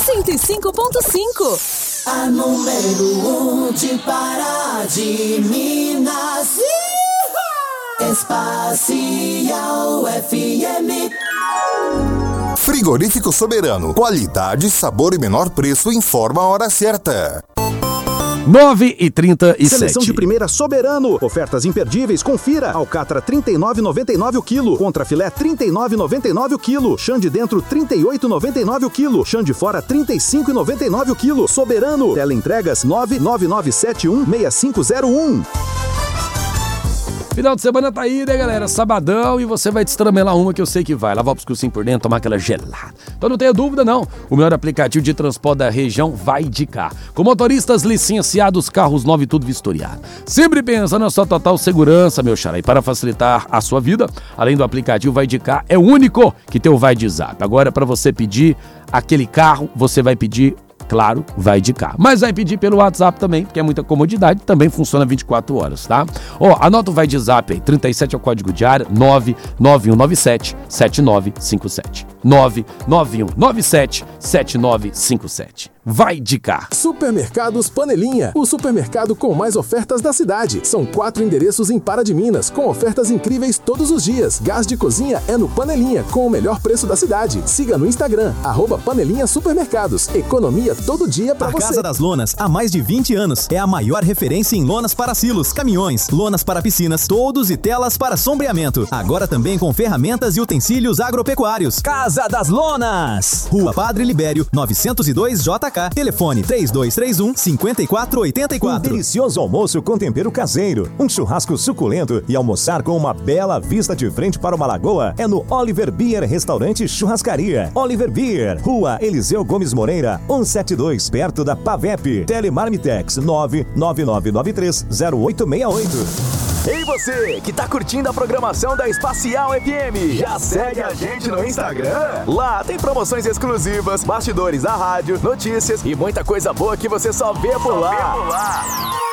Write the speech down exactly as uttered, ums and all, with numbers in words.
cento e cinco ponto cinco. A número um de Pará, de Minas. Espacial F M. Frigorífico Soberano. Qualidade, sabor e menor preço. Informa a hora certa. nove e trinta e sete. Seleção de primeira Soberano. Ofertas imperdíveis, confira. Alcatra trinta e nove reais e noventa e nove centavos o quilo. Contra filé trinta e nove reais e noventa e nove centavos o quilo. Chã de dentro trinta e oito reais e noventa e nove centavos o quilo. Chã de fora trinta e cinco reais e noventa e nove centavos o quilo. Soberano. Teleentregas nove nove nove sete um seis cinco zero um. Final de semana tá aí, né, galera? Sabadão, e você vai destramelar uma que eu sei que vai. Lavar o cursinho por dentro, tomar aquela gelada. Então não tenha dúvida, não. O melhor aplicativo de transporte da região vai de cá. Com motoristas licenciados, carros novos e tudo vistoriado. Sempre pensa na sua total segurança, meu xará. E para facilitar a sua vida, além do aplicativo Vai de Cá, é o único que tem o Vai de Zap. Agora, para você pedir aquele carro, você vai pedir... Claro, Vai de Cá. Mas vai pedir pelo WhatsApp também, porque é muita comodidade, também funciona vinte e quatro horas, tá? Ó, anota o Vai de Zap aí, trinta e sete é o código de área, nove nove um nove sete sete nove cinco sete. nove nove um nove sete sete nove cinco sete. Vai de Cá. Supermercados Panelinha, o supermercado com mais ofertas da cidade. São quatro endereços em Pará de Minas, com ofertas incríveis todos os dias. Gás de cozinha é no Panelinha, com o melhor preço da cidade. Siga no Instagram, arroba Panelinha Supermercados. Economia todo dia pra você. A Casa das Lonas, há mais de vinte anos, é a maior referência em lonas para silos, caminhões, lonas para piscinas, toldos e telas para sombreamento. Agora também com ferramentas e utensílios agropecuários. Casa das Lonas, Rua Padre Libério, novecentos e dois J K. Telefone três dois três um, cinco quatro oito quatro. Um delicioso almoço com tempero caseiro, um churrasco suculento e almoçar com uma bela vista de frente para uma lagoa é no Oliver Beer Restaurante Churrascaria. Oliver Beer, Rua Eliseu Gomes Moreira, cento e setenta e dois, perto da Pavep. Telemarmitex nove nove nove nove três zero oito seis oito. Ei você, que tá curtindo a programação da Espacial F M, já segue a gente no Instagram? Lá tem promoções exclusivas, bastidores da rádio, notícias e muita coisa boa que você só vê por lá.